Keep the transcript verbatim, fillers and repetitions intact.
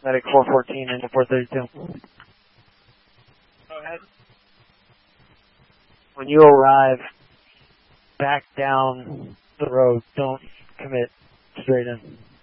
Medic four fourteen into four thirty-two. Go ahead. When you arrive, back down the road. Don't commit straight in.